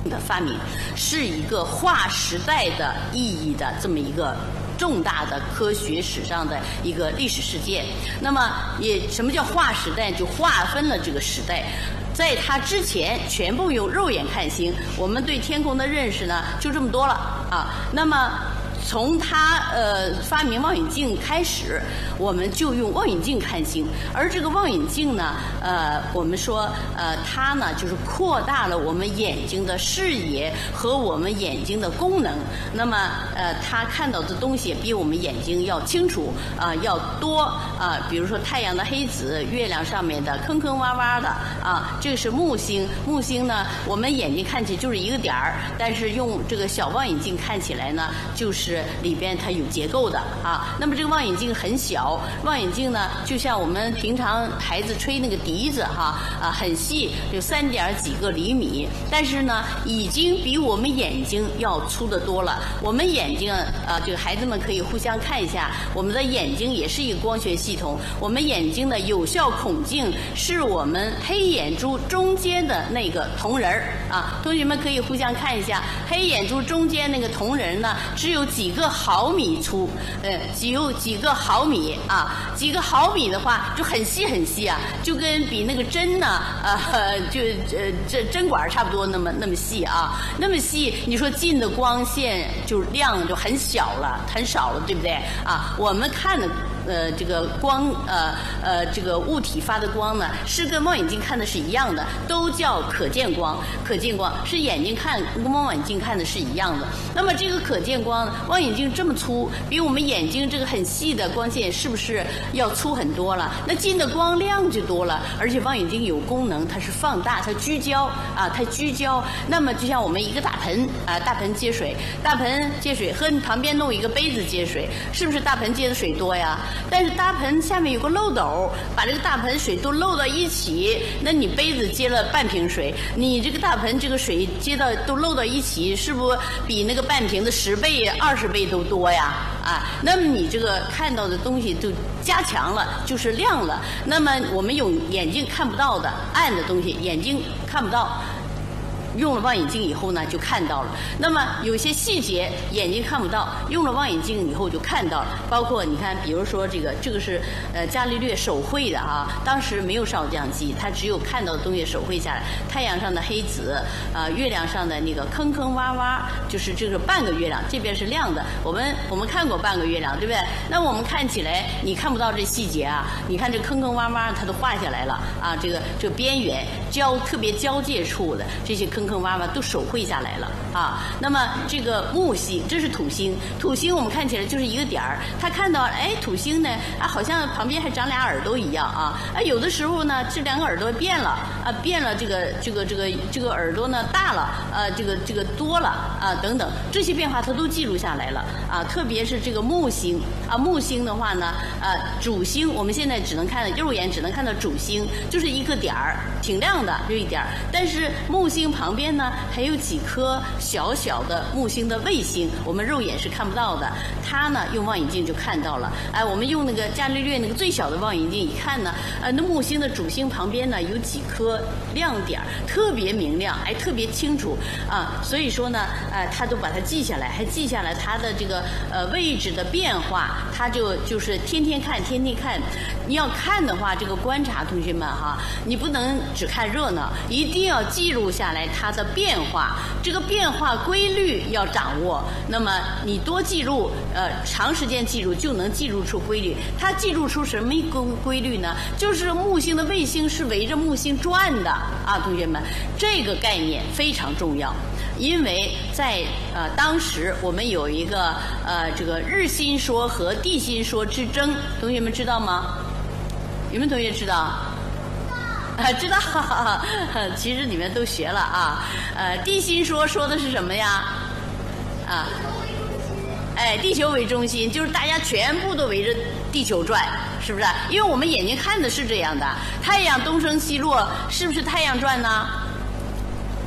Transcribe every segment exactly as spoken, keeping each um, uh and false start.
的发明，是一个划时代的意义的这么一个重大的科学史上的一个历史事件。那么也什么叫划时代？就划分了这个时代。在它之前，全部用肉眼看星，我们对天空的认识呢就这么多了啊。那么从他呃发明望远镜开始，我们就用望远镜看星。而这个望远镜呢，呃，我们说呃它呢就是扩大了我们眼睛的视野和我们眼睛的功能。那么呃它看到的东西比我们眼睛要清楚啊、呃、要多啊、呃。比如说太阳的黑子，月亮上面的坑坑洼洼的啊，这个是木星。木星呢，我们眼睛看起就是一个点儿，但是用这个小望远镜看起来呢，就是里边它有结构的啊。那么这个望远镜很小，望远镜呢就像我们平常孩子吹那个笛子哈啊，很细，有三点几个厘米，但是呢已经比我们眼睛要粗得多了。我们眼睛啊，这个孩子们可以互相看一下，我们的眼睛也是一个光学系统。我们眼睛的有效孔径是我们黑眼珠中间的那个瞳仁儿啊，同学们可以互相看一下，黑眼珠中间那个瞳仁呢只有几个毫米粗，呃，只有几个毫米啊，几个毫米的话就很细很细啊，就跟比那个针呢，呃，就呃这针管差不多那么那么细啊，那么细，你说进的光线就量就很小了，很少了，对不对啊？我们看的。呃，这个光，呃呃，这个物体发的光呢，是跟望远镜看的是一样的，都叫可见光。可见光是眼睛看跟望远镜看的是一样的。那么这个可见光，望远镜这么粗，比我们眼睛这个很细的光线是不是要粗很多了？那进的光量就多了，而且望远镜有功能，它是放大，它聚焦啊，它聚焦。那么就像我们一个大盆啊，大盆接水，大盆接水和你旁边弄一个杯子接水，是不是大盆接的水多呀？但是大盆下面有个漏斗，把这个大盆水都漏到一起，那你杯子接了半瓶水，你这个大盆这个水接到都漏到一起，是不是比那个半瓶的十倍、二十倍都多呀？啊，那么你这个看到的东西就加强了，就是亮了。那么我们用眼睛看不到的暗的东西，眼睛看不到。用了望远镜以后呢，就看到了。那么有些细节眼睛看不到，用了望远镜以后就看到了。包括你看，比如说这个，这个是呃伽利略手绘的啊，当时没有照相机，他只有看到的东西手绘下来。太阳上的黑子，呃，月亮上的那个坑坑洼洼，就是这个半个月亮，这边是亮的。我们我们看过半个月亮，对不对？那我们看起来你看不到这细节啊，你看这坑坑洼洼，它都画下来了啊，这个这个边缘交特别交界处的这些坑。坑洼洼都手绘下来了啊。那么这个木星，这是土星，土星我们看起来就是一个点儿。他看到，哎，土星呢，啊，好像旁边还长俩耳朵一样啊。啊，有的时候呢，这两个耳朵变了啊，变了，这个这个这个这个耳朵呢大了，呃，这个这个多了啊，等等，这些变化他都记录下来了啊。特别是这个木星啊，木星的话呢，呃，主星我们现在只能看肉眼只能看到主星，就是一个点儿，挺亮的，就一点儿。但是木星旁边呢还有几颗小小的木星的卫星，我们肉眼是看不到的，它呢用望远镜就看到了。哎，我们用那个伽利略那个最小的望远镜一看呢，呃，那木星的主星旁边呢有几颗亮点，特别明亮，还特别清楚啊。所以说呢，呃，他都把它记下来，还记下来它的这个呃位置的变化，他就就是天天看，天天看。你要看的话，这个观察同学们哈，你不能只看热闹，一定要记录下来它的变化，这个变化规律要掌握。那么你多记录，呃，长时间记录就能记录出规律。它记录出什么规规律呢？就是木星的卫星是围着木星转的啊，同学们，这个概念非常重要。因为在呃当时我们有一个呃这个日心说和地心说之争，同学们知道吗？有没有同学知道？啊，知道，其实你们都学了啊。呃，地心说说的是什么呀？啊，哎，地球为中心，就是大家全部都围着地球转，是不是？因为我们眼睛看的是这样的，太阳东升西落，是不是太阳转呢？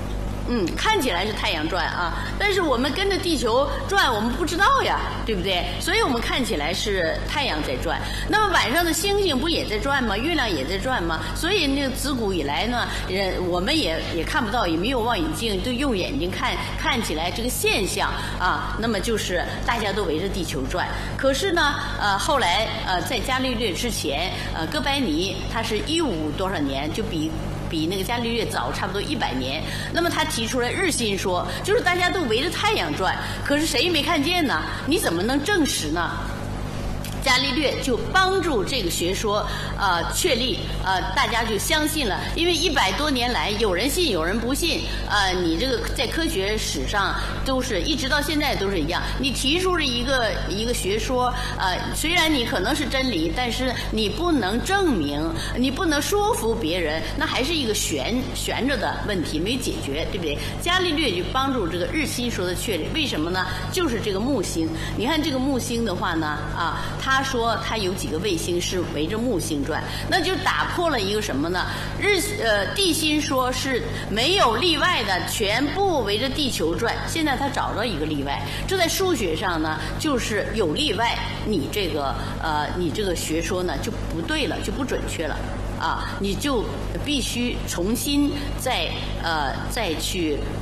嗯，看起来是太阳转啊，但是我们跟着地球转，我们不知道呀，对不对？所以我们看起来是太阳在转。那么晚上的星星不也在转吗？月亮也在转吗？所以那个自古以来呢，人我们也也看不到，也没有望远镜，就用眼睛看，看起来这个现象啊，那么就是大家都围着地球转。可是呢，呃，后来呃，在伽利略之前，呃，哥白尼他是一五多少年，就比。比那个伽利略早差不多一百年，那么他提出来日心说，就是大家都围着太阳转，可是谁也没看见呢？你怎么能证实呢？伽利略就帮助这个学说呃确立，呃大家就相信了，因为一百多年来有人信有人不信，呃你这个在科学史上都是一直到现在都是一样，你提出了一个一个学说，呃虽然你可能是真理，但是你不能证明，你不能说服别人，那还是一个悬悬着的问题没解决，对不对？伽利略就帮助这个日心说的确立，为什么呢？就是这个木星，你看这个木星的话呢，啊它他说他有几个卫星是围着木星转，那就打破了一个什么呢？日呃地心说是没有例外的，全部围着地球转。现在他找到一个例外，这在数学上呢就是有例外，你这个呃你这个学说呢就不对了，就不准确了啊，你就必须重新再呃再去。